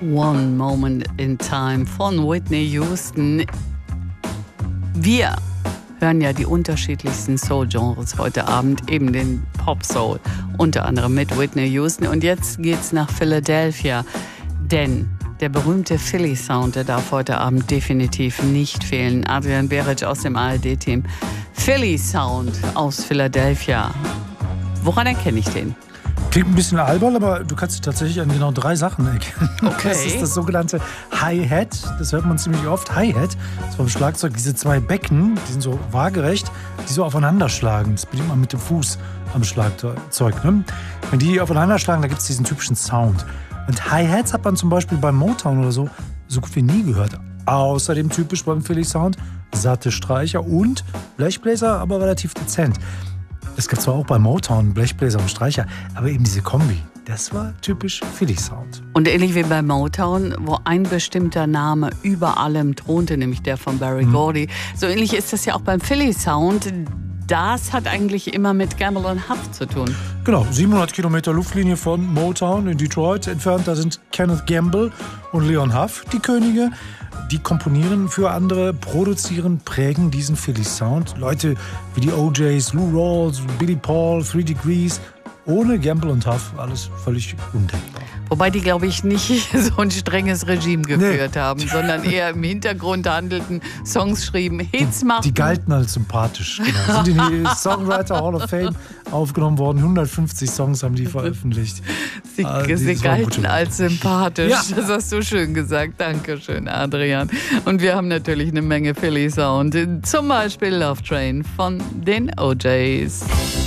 One Moment in Time von Whitney Houston. Wir hören ja die unterschiedlichsten Soul-Genres heute Abend, eben den Pop-Soul, unter anderem mit Whitney Houston. Und jetzt geht's nach Philadelphia, denn der berühmte Philly-Sound, der darf heute Abend definitiv nicht fehlen. Adrian Beric aus dem ARD-Team. Philly-Sound aus Philadelphia. Woran erkenne ich den? Klingt ein bisschen albern, aber du kannst tatsächlich an genau 3 Sachen erkennen. Okay. Das ist das sogenannte Hi-Hat. Das hört man ziemlich oft. Hi-Hat, das ist beim Schlagzeug diese 2 Becken, die sind so waagerecht, die so aufeinander schlagen. Das bedingt man mit dem Fuß am Schlagzeug. Ne? Wenn die aufeinander schlagen, da gibt es diesen typischen Sound. Und Hi-Hats hat man zum Beispiel beim Motown oder so gut wie nie gehört. Außerdem typisch beim Philly-Sound satte Streicher und Blechbläser, aber relativ dezent. Es gab zwar auch bei Motown Blechbläser und Streicher, aber eben diese Kombi, das war typisch Philly-Sound. Und ähnlich wie bei Motown, wo ein bestimmter Name über allem thronte, nämlich der von Berry Gordy, so ähnlich ist das ja auch beim Philly-Sound. Das hat eigentlich immer mit Gamble und Huff zu tun. Genau, 700 Kilometer Luftlinie von Motown in Detroit entfernt. Da sind Kenneth Gamble und Leon Huff die Könige. Die komponieren für andere, produzieren, prägen diesen Philly-Sound. Leute wie die OJs, Lou Rawls, Billy Paul, 3 Degrees. Ohne Gamble und Huff alles völlig undenkbar. Wobei die, glaube ich, nicht so ein strenges Regime geführt haben, sondern eher im Hintergrund handelten, Songs schrieben, Hits machten. Die galten als sympathisch. Genau. Sind in die Songwriter Hall of Fame aufgenommen worden. 150 Songs haben die veröffentlicht. Sie galten als sympathisch. Ja. Das hast du schön gesagt. Dankeschön, Adrian. Und wir haben natürlich eine Menge Philly-Sound. Zum Beispiel Love Train von den OJs.